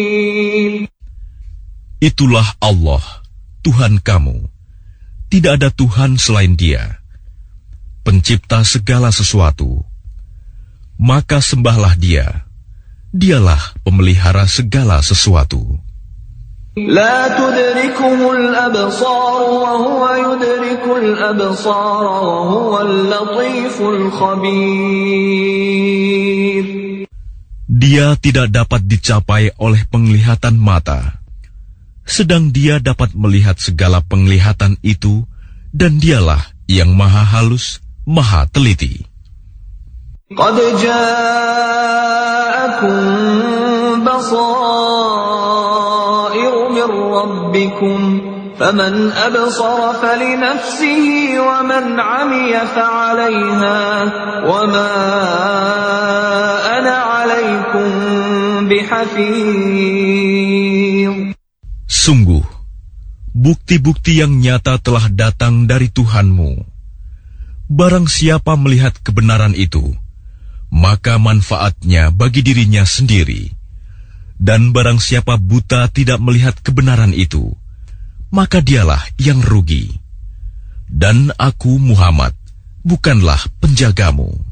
Itulah Allah, Tuhan kamu. Tidak ada Tuhan selain Dia, pencipta segala sesuatu. Maka sembahlah Dia. Dialah pemelihara segala sesuatu. لا تدركه الأبصار وهو يدرك الأبصار وهو اللطيف الخبير. Dia tidak dapat dicapai oleh penglihatan mata, sedang Dia dapat melihat segala penglihatan itu, dan Dialah yang maha halus, maha teliti. قد جاءكم بصائر من ربكم فمن أبصر فلنفسه ومن عمي فعليها وما أنا عليكم بحفيظ. Sungguh, bukti-bukti yang nyata telah datang dari Tuhanmu. Barang siapa melihat kebenaran itu, maka manfaatnya bagi dirinya sendiri. Dan barang siapa buta tidak melihat kebenaran itu, maka dialah yang rugi. Dan aku Muhammad bukanlah penjagamu.